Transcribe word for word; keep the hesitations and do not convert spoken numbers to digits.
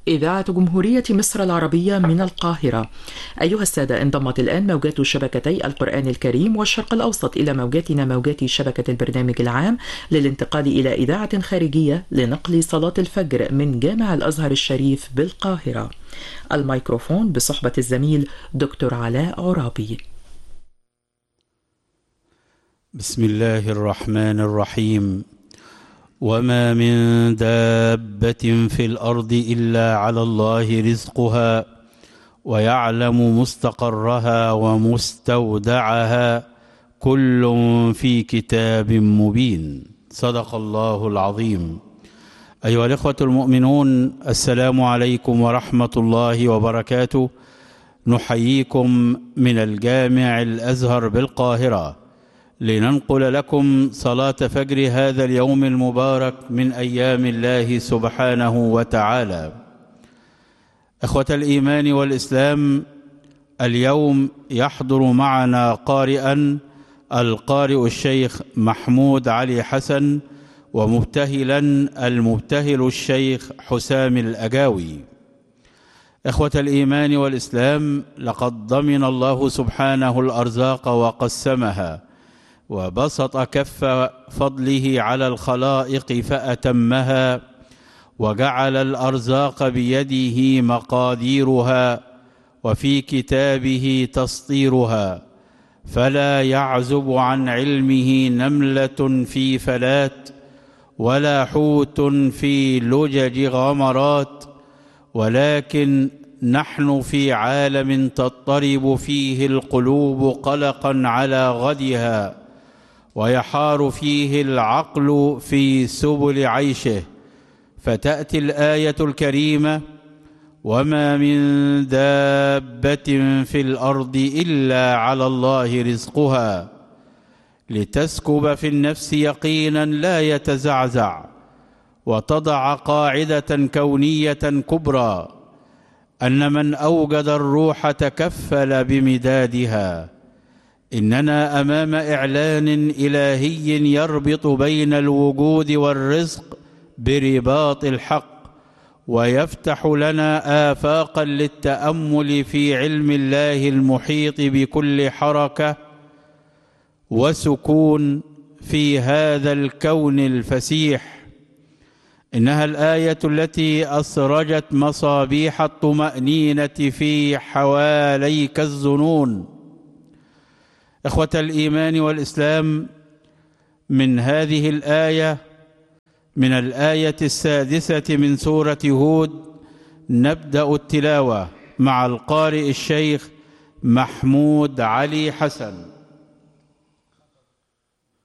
إذاعة جمهورية مصر العربية من القاهرة. أيها السادة، انضمت الآن موجات شبكتي القرآن الكريم والشرق الأوسط إلى موجاتنا موجات شبكة البرنامج العام للانتقال إلى إذاعة خارجية لنقل صلاة الفجر من جامع الأزهر الشريف بالقاهرة. الميكروفون بصحبة الزميل دكتور علاء عرابي. بسم الله الرحمن الرحيم. وما من دابة في الأرض إلا على الله رزقها ويعلم مستقرها ومستودعها كل في كتاب مبين. صدق الله العظيم. أيها الإخوة المؤمنون، السلام عليكم ورحمة الله وبركاته. نحييكم من الجامع الأزهر بالقاهرة لننقل لكم صلاة فجر هذا اليوم المبارك من أيام الله سبحانه وتعالى. إخوة الإيمان والإسلام، اليوم يحضر معنا قارئا القارئ الشيخ محمود علي حسن، ومبتهلا المبتهل الشيخ حسام الأجاوي. إخوة الإيمان والإسلام، لقد ضمن الله سبحانه الأرزاق وقسمها، وبسط كف فضله على الخلائق فأتمها، وجعل الأرزاق بيده مقاديرها وفي كتابه تسطيرها، فلا يعزب عن علمه نملة في فلات ولا حوت في لجج غمرات، ولكن نحن في عالم تضطرب فيه القلوب قلقا على غدها، ويحار فيه العقل في سبل عيشه. فتأتي الآية الكريمة: وما من دابة في الأرض إلا على الله رزقها، لتسكب في النفس يقينا لا يتزعزع، وتضع قاعدة كونية كبرى، أن من أوجد الروح تكفل بمدادها. إننا أمام إعلان إلهي يربط بين الوجود والرزق برباط الحق، ويفتح لنا آفاقا للتأمل في علم الله المحيط بكل حركة وسكون في هذا الكون الفسيح. إنها الآية التي أسرجت مصابيح الطمأنينة في حواليك الظنون. إخوة الإيمان والإسلام، من هذه الآية، من الآية السادسة من سورة هود، نبدأ التلاوة مع القارئ الشيخ محمود علي حسن.